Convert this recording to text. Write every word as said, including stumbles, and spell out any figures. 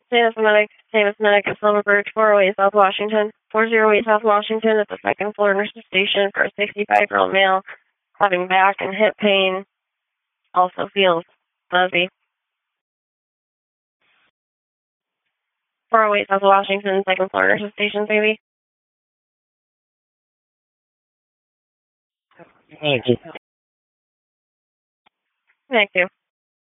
Davis Medic, Davis Medic at Silver Birch, four oh eight South Washington. four oh eight South Washington at the second floor nurse's station for a sixty-five-year-old male having back and hip pain. Also feels fuzzy. four oh eight South Washington, second floor nurse's station, baby. Thank you. Thank you.